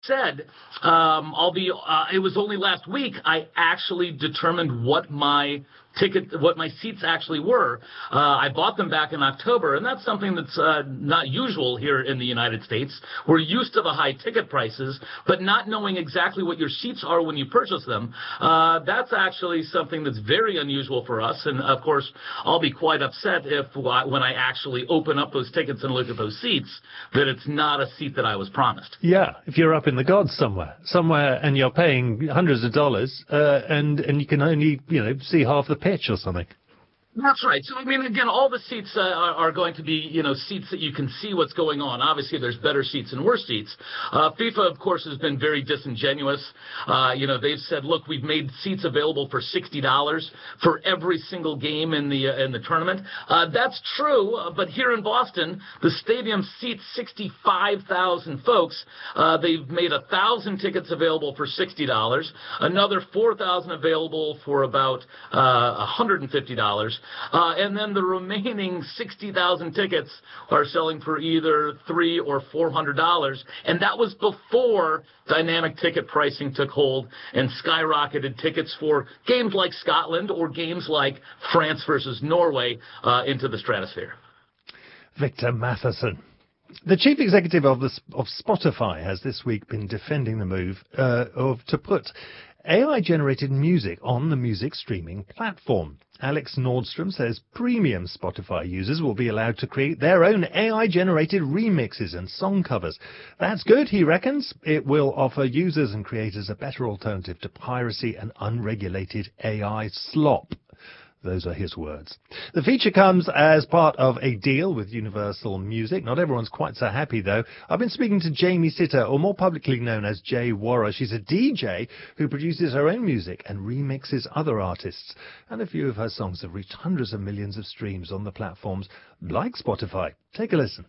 said, it was only last week I actually determined what my seats actually were. I bought them back in October, and that's something that's not usual here in the United States. We're used to the high ticket prices, but not knowing exactly what your seats are when you purchase them, that's actually something that's very unusual for us. And, of course, I'll be quite upset when I actually open up those tickets and look at those seats, that it's not a seat that I was promised. Yeah, if you're up in the gods somewhere, and you're paying hundreds of dollars, and you can only, see half the pitch or something. That's right. So, I mean, again, all the seats are going to be, seats that you can see what's going on. Obviously, there's better seats and worse seats. FIFA, of course, has been very disingenuous. They've said, look, we've made seats available for $60 for every single game in the tournament. That's true, but here in Boston, the stadium seats 65,000 folks. They've made 1,000 tickets available for $60, another 4,000 available for about $150. And then the remaining 60,000 tickets are selling for either $300 or $400, and that was before dynamic ticket pricing took hold and skyrocketed tickets for games like Scotland or games like France versus Norway into the stratosphere. Victor Matheson. The chief executive of Spotify has this week been defending the move to put AI-generated music on the music streaming platform. Alex Nordstrom says premium Spotify users will be allowed to create their own AI-generated remixes and song covers. That's good, he reckons. It will offer users and creators a better alternative to piracy and unregulated AI slop. Those are his words. The feature comes as part of a deal with Universal Music. Not everyone's quite so happy, though. I've been speaking to Jamie Sitter, or more publicly known as Jay Warrer. She's a DJ who produces her own music and remixes other artists. And a few of her songs have reached hundreds of millions of streams on the platforms like Spotify. Take a listen.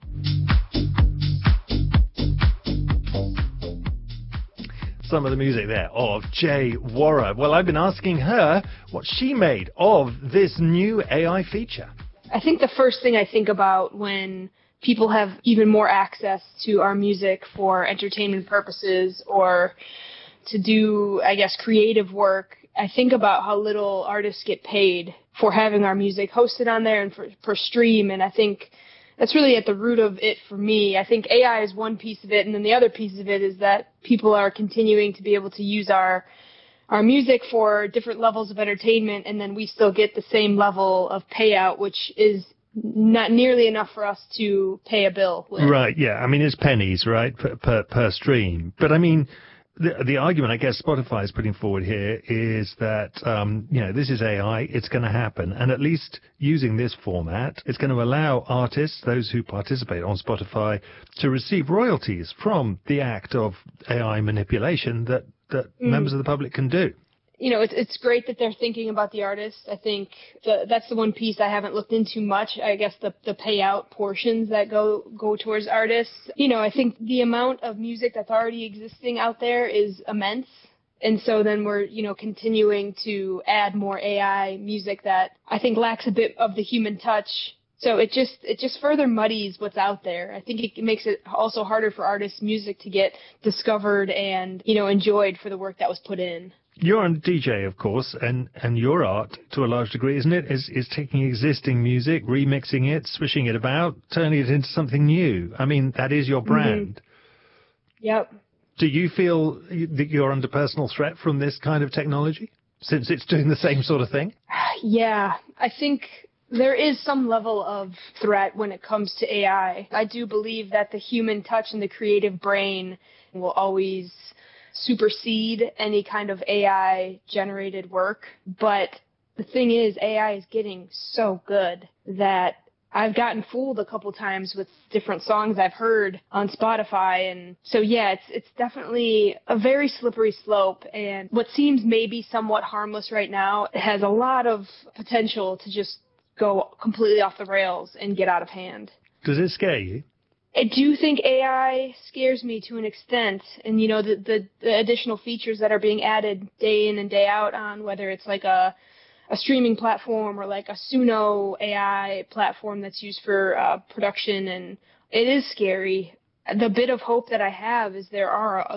Some of the music there of Jay Warrer. Well, I've been asking her what she made of this new AI feature. I think the first thing I think about when people have even more access to our music for entertainment purposes or to do, creative work, I think about how little artists get paid for having our music hosted on there and per stream, and I think that's really at the root of it for me. I think AI is one piece of it, and then the other piece of it is that people are continuing to be able to use our music for different levels of entertainment, and then we still get the same level of payout, which is not nearly enough for us to pay a bill with. Right, yeah. I mean, it's pennies, right, per stream. But, I mean, the argument I guess Spotify is putting forward here is that, this is AI, it's going to happen. And at least using this format, it's going to allow artists, those who participate on Spotify, to receive royalties from the act of AI manipulation that members of the public can do. It's great that they're thinking about the artists. I think that's the one piece I haven't looked into much. I guess the payout portions that go towards artists. I think the amount of music that's already existing out there is immense. And so then we're, continuing to add more AI music that I think lacks a bit of the human touch. So it just further muddies what's out there. I think it makes it also harder for artists' music to get discovered and, enjoyed for the work that was put in. You're a DJ, of course, and your art, to a large degree, isn't it, is taking existing music, remixing it, swishing it about, turning it into something new. I mean, that is your brand. Mm-hmm. Yep. Do you feel that you're under personal threat from this kind of technology, since it's doing the same sort of thing? Yeah, I think there is some level of threat when it comes to AI. I do believe that the human touch and the creative brain will always supersede any kind of AI-generated work. But the thing is, AI is getting so good that I've gotten fooled a couple times with different songs I've heard on Spotify. And so, yeah, it's definitely a very slippery slope. And what seems maybe somewhat harmless right now has a lot of potential to just go completely off the rails and get out of hand. Does it scare you? I do think AI scares me to an extent, and the additional features that are being added day in and day out on, whether it's like a streaming platform or like a Suno AI platform that's used for production, and it is scary. The bit of hope that I have is there are